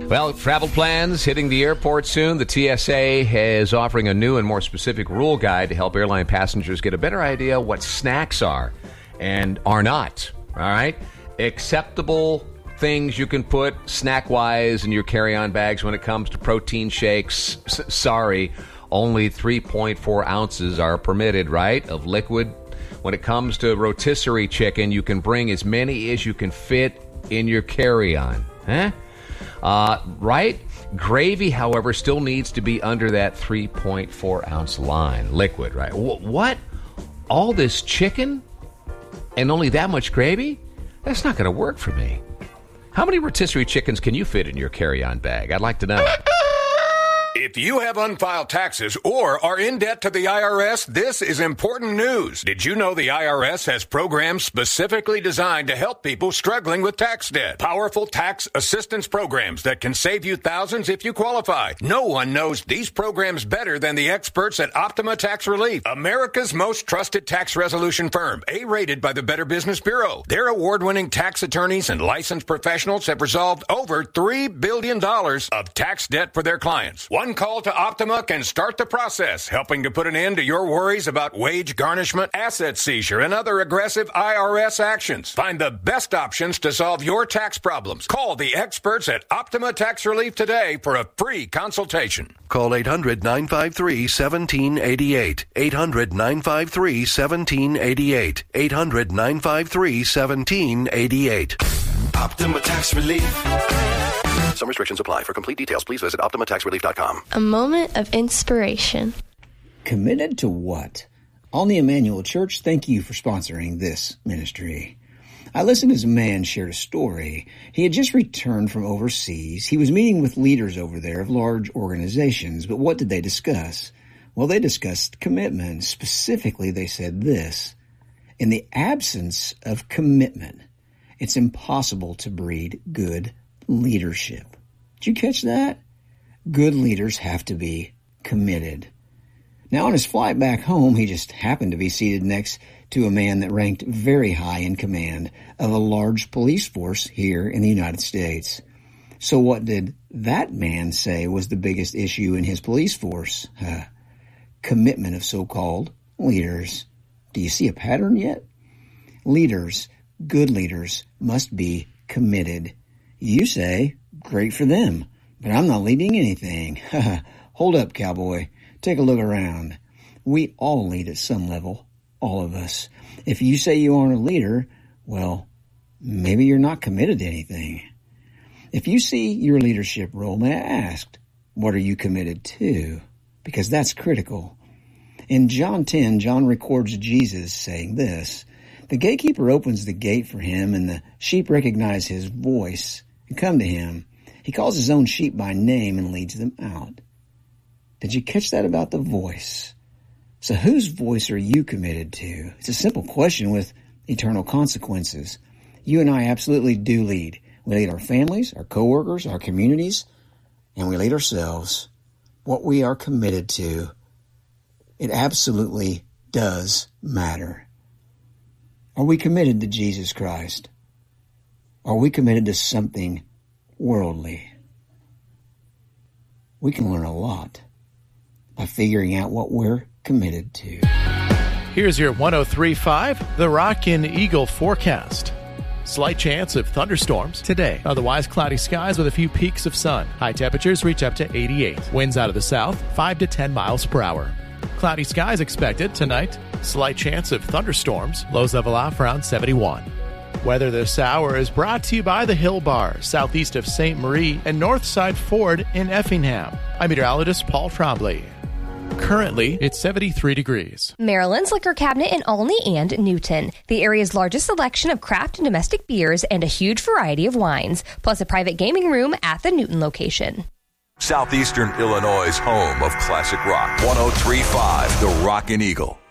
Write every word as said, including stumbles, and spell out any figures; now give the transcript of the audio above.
Well, travel plans hitting the airport soon. The T S A is offering a new and more specific rule guide to help airline passengers get a better idea what snacks are and are not. All right? Acceptable things you can put snack-wise in your carry-on bags when it comes to protein shakes. S- sorry, only three point four ounces are permitted, right, of liquid. When it comes to rotisserie chicken, you can bring as many as you can fit in your carry-on. Huh? Uh, right? Gravy, however, still needs to be under that three point four ounce line. Liquid, right? Wh- what? All this chicken and only that much gravy? That's not going to work for me. How many rotisserie chickens can you fit in your carry-on bag? I'd like to know. If you have unfiled taxes or are in debt to the I R S, this is important news. Did you know the I R S has programs specifically designed to help people struggling with tax debt? Powerful tax assistance programs that can save you thousands if you qualify. No one knows these programs better than the experts at Optima Tax Relief, America's most trusted tax resolution firm, A-rated by the Better Business Bureau. Their award-winning tax attorneys and licensed professionals have resolved over three billion dollars of tax debt for their clients. One call to Optima can start the process, helping to put an end to your worries about wage garnishment, asset seizure, and other aggressive I R S actions. Find the best options to solve your tax problems. Call the experts at Optima Tax Relief today for a free consultation. Call eight hundred, nine five three, one seven eight eight. eight hundred, nine five three, one seven eight eight. eight hundred, nine five three, one seven eight eight. Optima Tax Relief. Some restrictions apply. For complete details, please visit optima tax relief dot com. A moment of inspiration. Committed to what? Olney Emmanuel Church, thank you for sponsoring this ministry. I listened as a man shared a story. He had just returned from overseas. He was meeting with leaders over there of large organizations, but what did they discuss? Well, they discussed commitment. Specifically, they said this: in the absence of commitment, it's impossible to breed good leadership. Did you catch that? Good leaders have to be committed. Now, on his flight back home, he just happened to be seated next to a man that ranked very high in command of a large police force here in the United States. So what did that man say was the biggest issue in his police force? Uh, commitment of so-called leaders. Do you see a pattern yet? Leaders, good leaders, must be committed. You say, great for them, but I'm not leading anything. Hold up, cowboy. Take a look around. We all lead at some level, all of us. If you say you aren't a leader, well, maybe you're not committed to anything. If you see your leadership role, may I ask, what are you committed to? Because that's critical. In John ten, John records Jesus saying this: the gatekeeper opens the gate for him, and the sheep recognize his voice and come to him. He calls his own sheep by name and leads them out. Did you catch that about the voice? So whose voice are you committed to? It's a simple question with eternal consequences. You and I absolutely do lead. We lead our families, our coworkers, our communities, and we lead ourselves. What we are committed to, it absolutely does matter. Are we committed to Jesus Christ? Are we committed to something worldly? We can learn a lot by figuring out what we're committed to. Here's your one oh three point five The Rockin' Eagle forecast. Slight chance of thunderstorms today. Otherwise, cloudy skies with a few peaks of sun. High temperatures reach up to eighty-eight. Winds out of the south, five to ten miles per hour. Cloudy skies expected tonight. Slight chance of thunderstorms. Lows level off around seventy-one. Weather this hour is brought to you by the Hill Bar, southeast of Saint Marie and Northside Ford in Effingham. I'm meteorologist Paul Trombley. Currently, it's seventy-three degrees. Maryland's Liquor Cabinet in Olney and Newton. The area's largest selection of craft and domestic beers and a huge variety of wines, plus a private gaming room at the Newton location. Southeastern Illinois' home of classic rock. one oh three point five The Rockin' Eagle.